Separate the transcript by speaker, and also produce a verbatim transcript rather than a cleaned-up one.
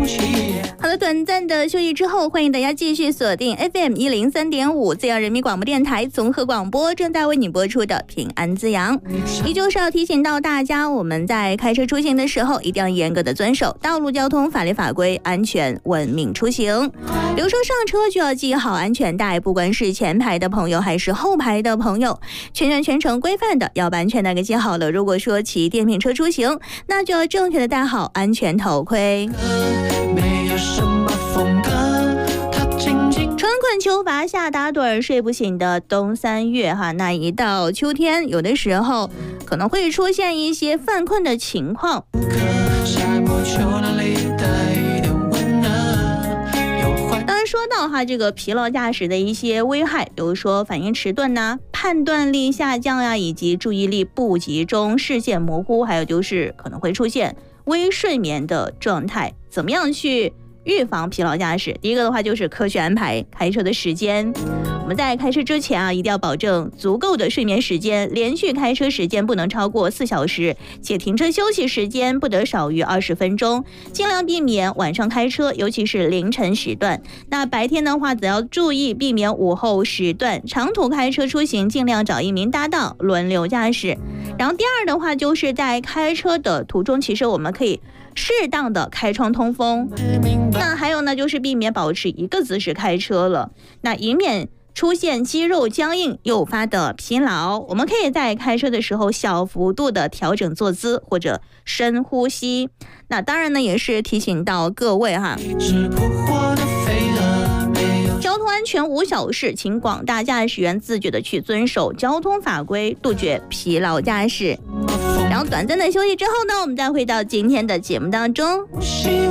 Speaker 1: 好了，短暂的休息之后，欢迎大家继续锁定 F M 一零三点五自由人民广播电台综合广播，正在为你播出的平安滋养。依旧是要提醒到大家，我们在开车出行的时候，一定要严格的遵守道路交通法律法规，安全文明出行。比如说上车就要系好安全带，不管是前排的朋友还是后排的朋友，全全全程规范的要把安全带给系好了。如果说骑电瓶车出行，那就要正确的戴好安全头盔。春困秋乏夏打盹睡不醒的冬三月哈，那一到秋天，有的时候可能会出现一些犯困的情况。当然说到哈这个疲劳驾驶的一些危害，比如说反应迟钝呐、判断力下降呀，以及注意力不集中、视线模糊，还有就是可能会出现微睡眠的状态。怎么样去预防疲劳驾驶？第一个的话就是科学安排开车的时间。我们在开车之前啊，一定要保证足够的睡眠时间，连续开车时间不能超过四小时，且停车休息时间不得少于二十分钟，尽量避免晚上开车，尤其是凌晨时段。那白天的话，则要注意避免午后时段。长途开车出行，尽量找一名搭档轮流驾驶。然后第二的话，就是在开车的途中，其实我们可以适当的开窗通风。那还有呢，就是避免保持一个姿势开车了，那以免出现肌肉僵硬诱发的疲劳。我们可以在开车的时候小幅度的调整坐姿或者深呼吸。那当然呢，也是提醒到各位哈，交通安全无小事，请广大驾驶员自觉的去遵守交通法规，杜绝疲劳驾驶。然后短暂的休息之后呢，我们再回到今天的节目当中。